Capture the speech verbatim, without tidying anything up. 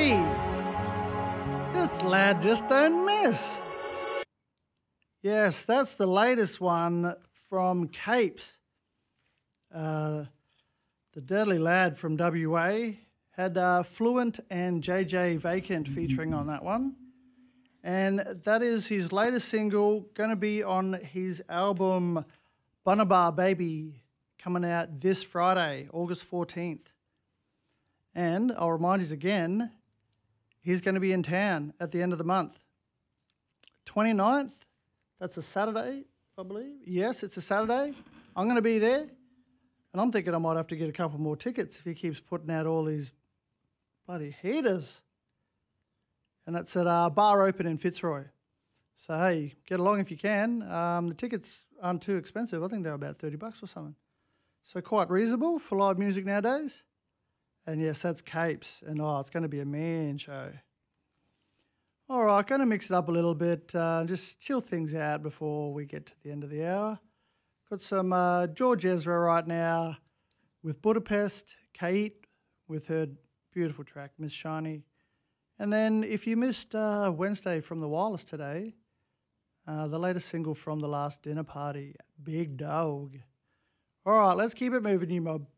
Hey, this lad just don't miss. Yes, that's the latest one from Capes. Uh, the Deadly Lad from W A had uh, Fluent and J J Vacant featuring on that one. And that is his latest single, going to be on his album Bunabar Baby, coming out this Friday, August fourteenth. And I'll remind you again, he's going to be in town at the end of the month. twenty-ninth, that's a Saturday, I believe. Yes, it's a Saturday. I'm going to be there. And I'm thinking I might have to get a couple more tickets if he keeps putting out all these bloody heaters. And that's at uh, Bar Open in Fitzroy. So, hey, get along if you can. Um, the tickets aren't too expensive. I think they're about thirty bucks or something. So quite reasonable for live music nowadays. And yes, that's Capes. And oh, it's going to be a man show. All right, going to mix it up a little bit. Uh, just chill things out before we get to the end of the hour. Got some uh, George Ezra right now with Budapest, Kate with her beautiful track, Miss Shiny. And then if you missed uh, Wednesday from the Wireless today, uh, the latest single from the last dinner party, Big Dog. All right, let's keep it moving, you mob.